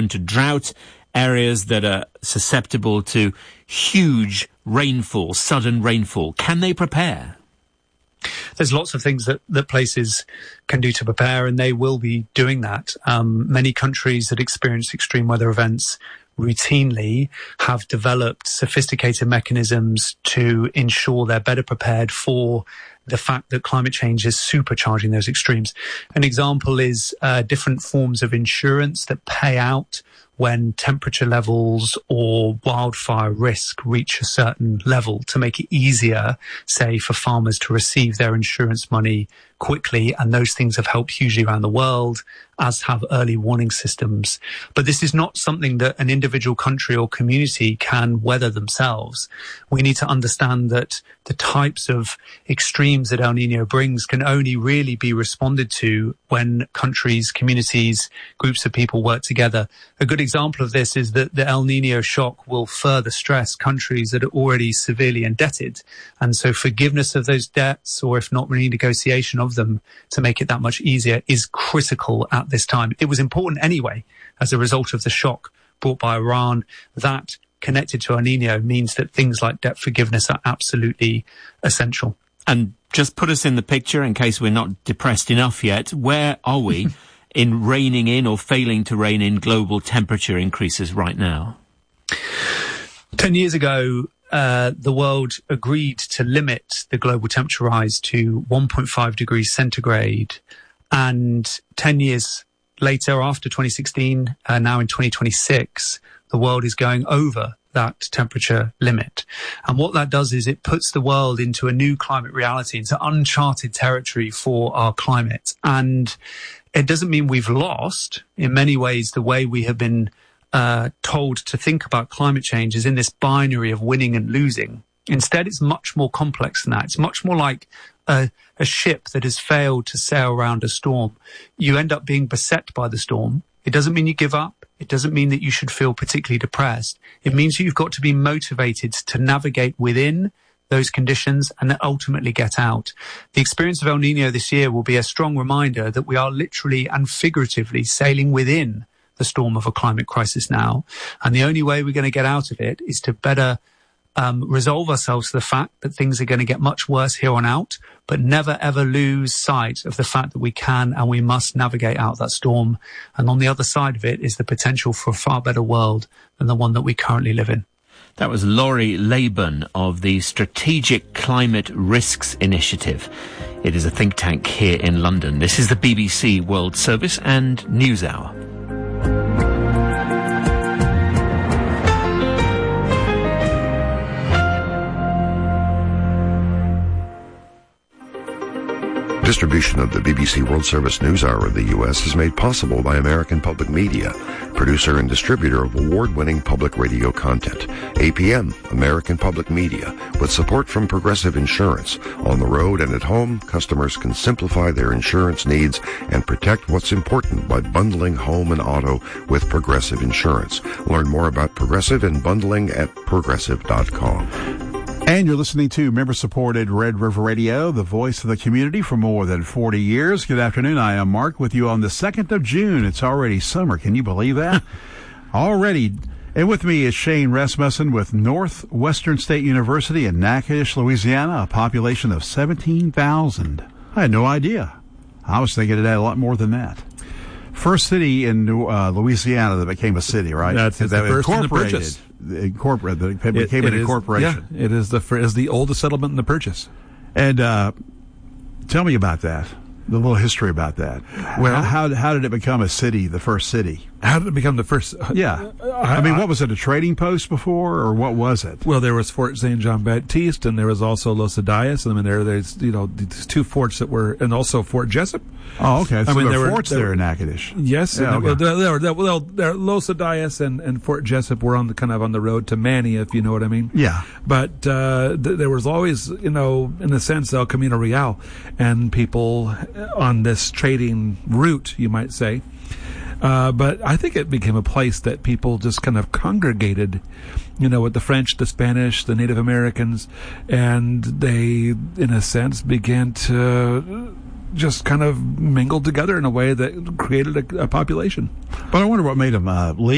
prone to drought, areas that are susceptible to huge rainfall, sudden rainfall. Can they prepare? There's lots of things that places can do to prepare, and they will be doing that. Many countries that experience extreme weather events routinely have developed sophisticated mechanisms to ensure they're better prepared for the fact that climate change is supercharging those extremes. An example is different forms of insurance that pay out when temperature levels or wildfire risk reach a certain level to make it easier, say, for farmers to receive their insurance money quickly. And those things have helped hugely around the world, as have early warning systems. But this is not something that an individual country or community can weather themselves. We need to understand that the types of extremes that El Niño brings can only really be responded to when countries, communities, groups of people work together. A good example of this is that the El Niño shock will further stress countries that are already severely indebted. And so forgiveness of those debts, or if not renegotiation of them to make it that much easier, is critical at this time. It was important anyway as a result of the shock brought by Iran. That, connected to El Niño, means that things like debt forgiveness are absolutely essential. And just put us in the picture, in case we're not depressed enough yet. Where are we in reining in or failing to rein in global temperature increases right now? 10 years ago, the world agreed to limit the global temperature rise to 1.5 degrees centigrade. And 10 years later, after 2016, now in 2026, the world is going over that temperature limit. And what that does is it puts the world into a new climate reality, into uncharted territory for our climate. And it doesn't mean we've lost. In many ways, the way we have been told to think about climate change is in this binary of winning and losing. Instead, it's much more complex than that. It's much more like a ship that has failed to sail around a storm. You end up being beset by the storm. It doesn't mean you give up. It doesn't mean that you should feel particularly depressed. It means you've got to be motivated to navigate within those conditions and then ultimately get out. The experience of El Niño this year will be a strong reminder that we are literally and figuratively sailing within the storm of a climate crisis now. And the only way we're going to get out of it is to better resolve ourselves to the fact that things are going to get much worse here on out, but never ever lose sight of the fact that we can and we must navigate out that storm. And on the other side of it is the potential for a far better world than the one that we currently live in. That was Laurie Laban of the Strategic Climate Risks Initiative. It is a think tank here in London. This is the BBC World Service and NewsHour. Distribution of the BBC World Service NewsHour in the U.S. is made possible by American Public Media, producer and distributor of award-winning public radio content. APM, American Public Media, with support from Progressive Insurance. On the road and at home, customers can simplify their insurance needs and protect what's important by bundling home and auto with Progressive Insurance. Learn more about Progressive and bundling at progressive.com. And you're listening to member-supported Red River Radio, the voice of the community for more than 40 years. Good afternoon. I am Mark with you on the 2nd of June. It's already summer. Can you believe that? Already. And with me is Shane Rasmussen with Northwestern State University in Natchitoches, Louisiana, a population of 17,000. I had no idea. I was thinking it had a lot more than that. First city in Louisiana that became a city, right? That's the first in the Purchase. It became an incorporation. Yeah, it is the oldest settlement in the Purchase. And tell me about that. The little history about that. Well, how did it become a city, the first city? How did it become the first? Yeah. I mean, what was it, a trading post before, or what was it? Well, there was Fort St. John Baptiste, and there was also Los Adayas. I mean, there's these two forts that were, and also Fort Jessup. Oh, okay. So there were forts there in Natchitoches. Yes. Yeah, okay. Los Adayas and Fort Jessup were on the road to Manny, if you know what I mean. Yeah. But there was always, in a sense, El Camino Real, and people on this trading route, you might say. But I think it became a place that people just kind of congregated, with the French, the Spanish, the Native Americans, and they, in a sense, began to just kind of mingle together in a way that created a population. But I wonder what made them leave.